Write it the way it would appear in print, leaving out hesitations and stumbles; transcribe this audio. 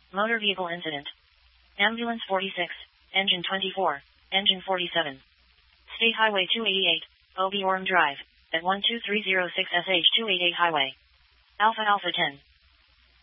Motor vehicle incident. Ambulance 46, engine 24, engine 47. State Highway 288, OB Orem Drive, at 12306 SH 288 Highway. Alpha Alpha 10.